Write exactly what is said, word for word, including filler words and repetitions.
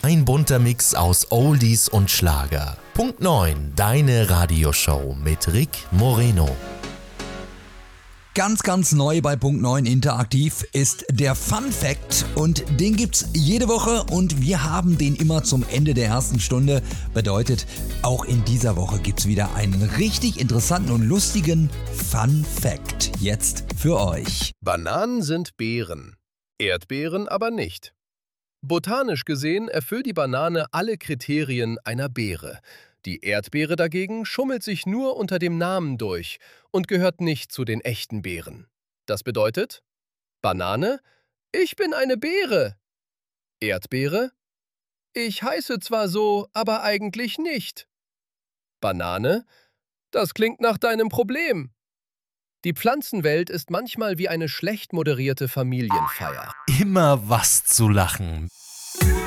Ein bunter Mix aus Oldies und Schlager. Punkt neun, deine Radioshow mit Rick Moreno. Ganz, ganz neu bei Punkt neun Interaktiv ist der Fun Fact und den gibt's jede Woche und wir haben den immer zum Ende der ersten Stunde. Bedeutet, auch in dieser Woche gibt's wieder einen richtig interessanten und lustigen Fun Fact jetzt für euch. Bananen sind Beeren, Erdbeeren aber nicht. Botanisch gesehen erfüllt die Banane alle Kriterien einer Beere. Die Erdbeere dagegen schummelt sich nur unter dem Namen durch und gehört nicht zu den echten Beeren. Das bedeutet: Banane: Ich bin eine Beere. Erdbeere: Ich heiße zwar so, aber eigentlich nicht. Banane: Das klingt nach deinem Problem. Die Pflanzenwelt ist manchmal wie eine schlecht moderierte Familienfeier. Immer was zu lachen.